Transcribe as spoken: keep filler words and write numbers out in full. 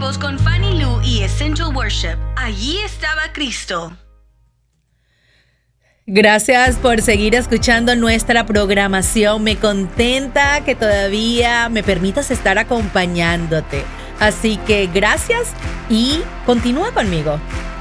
Nuevos con Fannie Lou y Essential Worship. Allí estaba Cristo. Gracias por seguir escuchando nuestra programación. Me contenta que todavía me permitas estar acompañándote. Así que gracias y continúa conmigo.